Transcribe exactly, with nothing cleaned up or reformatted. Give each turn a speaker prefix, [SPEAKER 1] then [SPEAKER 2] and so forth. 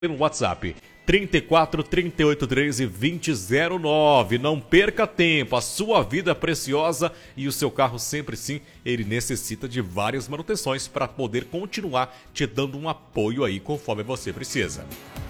[SPEAKER 1] no WhatsApp trinta e quatro, trinta e oito, treze, vinte, zero nove. Não perca tempo, a sua vida é preciosa e o seu carro sempre sim, ele necessita de várias manutenções para poder continuar te dando um apoio aí conforme você precisa.